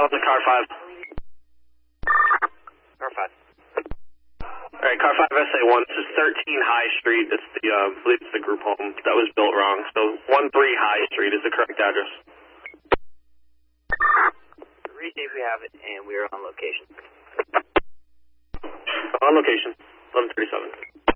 out to car 5. Car 5. Alright, car 5 SA1. This is 13 High Street. It's the, I believe it's the group home that was built wrong. So 13 High Street is the correct address. Receive, we have it, and we are on location. On location. 1137.